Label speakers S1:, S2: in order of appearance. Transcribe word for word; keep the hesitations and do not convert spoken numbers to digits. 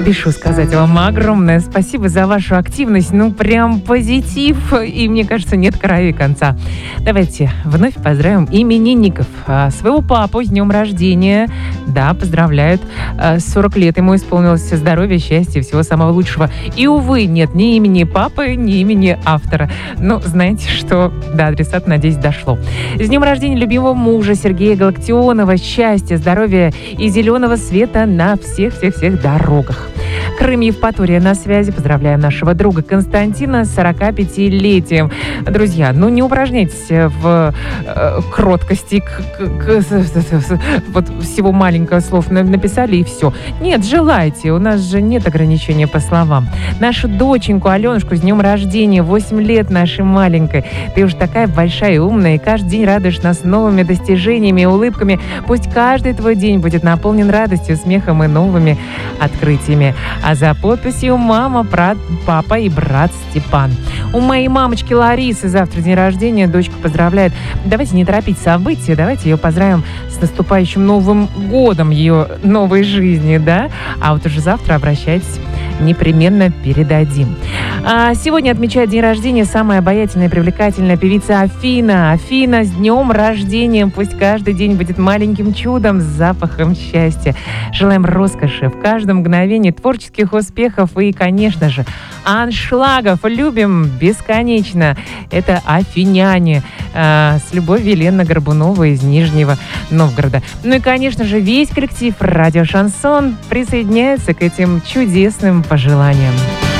S1: Спешу сказать вам огромное спасибо за вашу активность. Ну, прям позитив. И, мне кажется, нет края и конца. Давайте вновь поздравим именинников. Своего папу с днем рождения. Да, поздравляют. сорок лет ему исполнилось. Здоровья, счастья, всего самого лучшего. И, увы, нет ни имени папы, ни имени автора. Ну, знаете, что до адресата, надеюсь, дошло. С днем рождения любимого мужа Сергея Галактионова. Счастья, здоровья и зеленого света на всех-всех-всех дорогах. Крым, Евпатория на связи. Поздравляем нашего друга Константина с сорокапятилетием. Друзья, ну не упражняйтесь в э, кроткости. К, к, к, вот всего маленького слов написали и все. Нет, желайте. У нас же нет ограничения по словам. Нашу доченьку Аленушку с днем рождения. восемь лет нашей маленькой. Ты уж такая большая и умная. И каждый день радуешь нас новыми достижениями и улыбками. Пусть каждый твой день будет наполнен радостью, смехом и новыми открытиями. А за подписью мама, брат, папа и брат Степан. У моей мамочки Ларисы завтра день рождения. Дочка поздравляет. Давайте не торопить события. Давайте ее поздравим с наступающим Новым годом ее новой жизни, да? А вот уже завтра обращайтесь, непременно передадим. А сегодня отмечает день рождения самая обаятельная и привлекательная певица Афина. Афина, с днем рождения! Пусть каждый день будет маленьким чудом с запахом счастья. Желаем роскоши в каждом мгновении, творческих успехов и, конечно же, аншлагов. Любим бесконечно. Это афиняне. А, с любовью, Елена Горбунова из Нижнего Новгорода. Ну и, конечно же, весь коллектив «Радио Шансон» присоединяется к этим чудесным пожеланиям.